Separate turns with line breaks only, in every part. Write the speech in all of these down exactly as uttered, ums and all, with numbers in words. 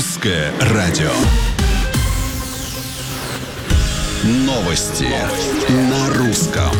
Русское радио. Новости на русском.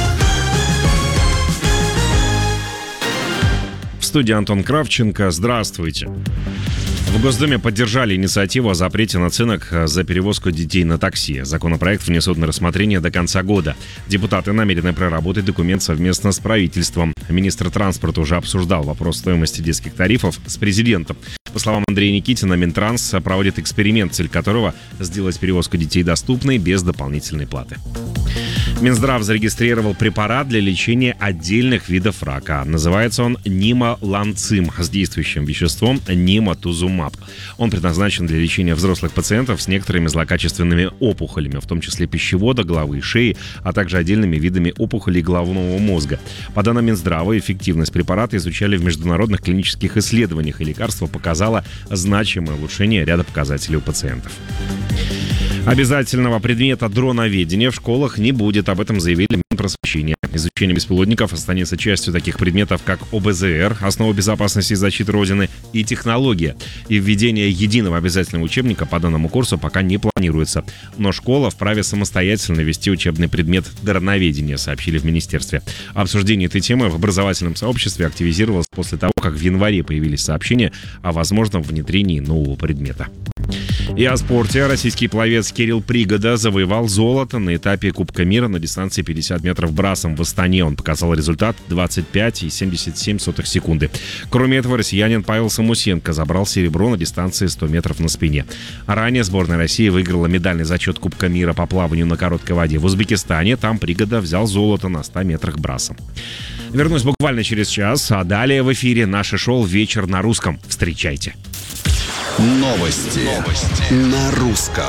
В студии Антон Кравченко. Здравствуйте. В Госдуме поддержали инициативу о запрете наценок за перевозку детей на такси. Законопроект внесут на рассмотрение до конца года. Депутаты намерены проработать документ совместно с правительством. Министр транспорта уже обсуждал вопрос стоимости детских тарифов с президентом. По словам Андрея Никитина, Минтранс проводит эксперимент, цель которого – сделать перевозку детей доступной без дополнительной платы. Минздрав зарегистрировал препарат для лечения отдельных видов рака. Называется он нимоланцим с действующим веществом ниматузумаб. Он предназначен для лечения взрослых пациентов с некоторыми злокачественными опухолями, в том числе пищевода, головы и шеи, а также отдельными видами опухолей головного мозга. По данным Минздрава, эффективность препарата изучали в международных клинических исследованиях, и лекарство показало значимое улучшение ряда показателей у пациентов. Обязательного предмета дроноведения в школах не будет, об этом заявили Минпросвещения. Изучение беспилотников останется частью таких предметов, как о бэ зэ эр, основа безопасности и защиты Родины, и технология. И введение единого обязательного учебника по данному курсу пока не планируется. Но школа вправе самостоятельно вести учебный предмет дроноведения, сообщили в министерстве. Обсуждение этой темы в образовательном сообществе активизировалось после того, как в январе появились сообщения о возможном внедрении нового предмета. И о спорте. Российский пловец Кирилл Пригода завоевал золото на этапе Кубка мира на дистанции пятьдесят метров брасом в Астане. Он показал результат двадцать пять целых семьдесят семь сотых секунды. Кроме этого, россиянин Павел Самусенко забрал серебро на дистанции сто метров на спине. А ранее сборная России выиграла медальный зачет Кубка мира по плаванию на короткой воде в Узбекистане. Там Пригода взял золото на ста метрах брасом. Вернусь буквально через час, а далее в эфире наше шоу «Вечер на русском». Встречайте.
Новости, Новости. на русском.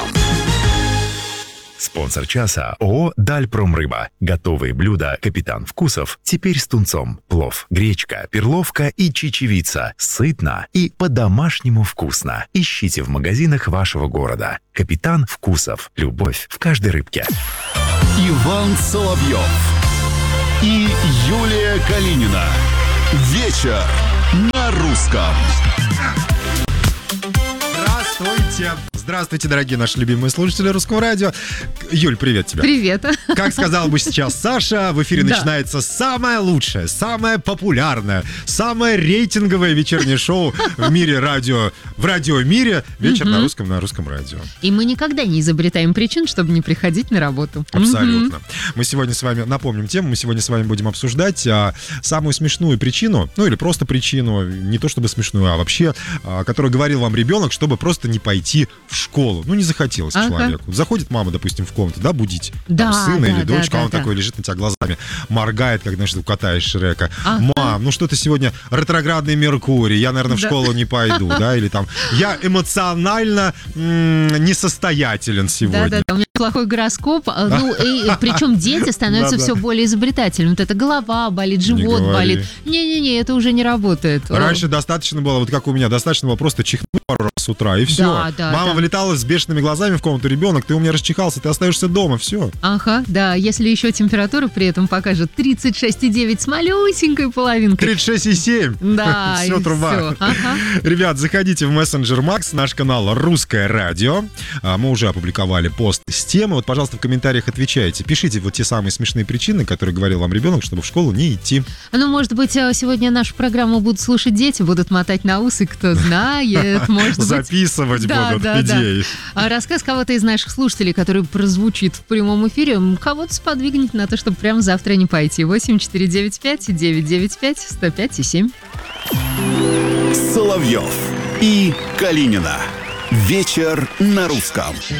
Спонсор часа ООО «Дальпромрыба». Готовые блюда «Капитан Вкусов» теперь с тунцом. Плов, гречка, перловка и чечевица. Сытно и по-домашнему вкусно. Ищите в магазинах вашего города. «Капитан Вкусов». Любовь в каждой рыбке.
Иван Соловьев и Юлия Калинина. Вечер на русском.
Здравствуйте. Здравствуйте, дорогие наши любимые слушатели Русского радио. Юль, привет тебе.
Привет.
Как сказал бы сейчас Саша, в эфире
да.
начинается самое лучшее, самое популярное, самое рейтинговое вечернее шоу в мире радио, в радиомире. Вечер на русском, на русском радио.
И мы никогда не изобретаем причин, чтобы не приходить на работу.
Абсолютно. Мы сегодня с вами, напомним тему, мы сегодня с вами будем обсуждать а, самую смешную причину, ну или просто причину, не то чтобы смешную, а вообще, а, которую говорил вам ребенок, чтобы просто не пойти в школу. Ну, не захотелось ага. человеку. Заходит мама, допустим, в комнату, да, будить
да,
там, сына
да,
или
да,
дочку,
да,
а он
да.
такой лежит на тебя глазами, моргает, как, знаешь, у кота из Шрека.
Ага.
Мам, ну что ты сегодня ретроградный Меркурий, я, наверное, в
да.
школу не пойду, да, или там, я эмоционально м- несостоятелен сегодня.
Да-да-да, у меня плохой гороскоп, ну, и причем дети становятся все более изобретательными. Вот это голова болит, живот болит. Не-не-не, это уже не работает.
Раньше достаточно было, вот как у меня, достаточно было просто чихнуть пару раз с утра, и все.
Да, да,
Мама
да.
влетала с бешеными глазами в комнату, ребенок, ты у меня расчихался, ты остаешься дома, все.
Ага, да, если еще температура при этом покажет тридцать шесть и девять с малюсенькой половинкой.
тридцать шесть и семь.
Да,
все,
и
труба.
все. Ага.
Ребят, заходите в мессенджер Макс, наш канал «Русское радио». Мы уже опубликовали пост с темой. Вот, пожалуйста, в комментариях отвечайте. Пишите вот те самые смешные причины, которые говорил вам ребенок, чтобы в школу не идти.
Ну, может быть, сегодня нашу программу будут слушать дети, будут мотать на усы, кто знает, может быть.
Записывать
Да,
будут
да,
идеи.
да. А рассказ кого-то из наших слушателей, который прозвучит в прямом эфире, кого-то сподвигнет на то, чтобы прямо завтра не пойти. восемь четыре девять пять девять девять пять сто пять и семь.
Соловьев и Калинина. Вечер на русском.